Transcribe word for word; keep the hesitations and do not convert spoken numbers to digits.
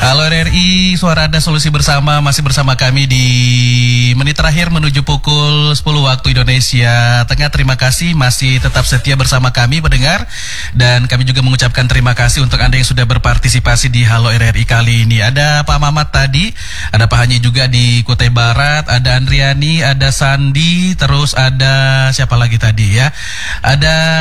Halo R R I, Suara Anda Solusi Bersama, masih bersama kami di menit terakhir menuju pukul sepuluh waktu Indonesia Tengah. Terima kasih masih tetap setia bersama kami pendengar. Dan kami juga mengucapkan terima kasih untuk Anda yang sudah berpartisipasi di Halo R R I kali ini. Ada Pak Mamat tadi, ada Pak Hanyi juga di Kutai Barat, ada Andriani, ada Sandi, terus ada siapa lagi tadi ya? Ada